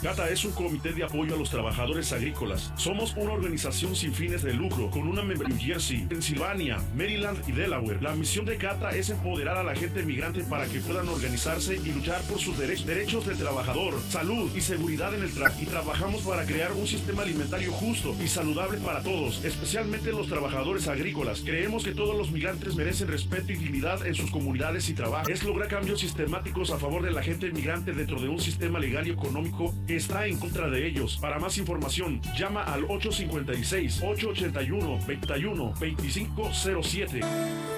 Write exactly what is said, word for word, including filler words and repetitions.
CATA es un comité de apoyo a los trabajadores agrícolas. Somos una organización sin fines de lucro, con una membresía en New Jersey, Pensilvania, Maryland y Delaware. La misión de CATA es empoderar a la gente migrante para que puedan organizarse y luchar por sus derechos, derechos del trabajador, salud y seguridad en el trabajo. Y trabajamos para crear un sistema alimentario justo y saludable para todos, especialmente los trabajadores agrícolas. Creemos que todos los migrantes merecen respeto y dignidad en sus comunidades y trabajo. Es lograr cambios sistemáticos a favor de la gente migrante dentro de un sistema legal y económico que está en contra de ellos. Para más información, llama al ocho cinco seis, ocho ocho uno, dos uno dos cinco cero siete.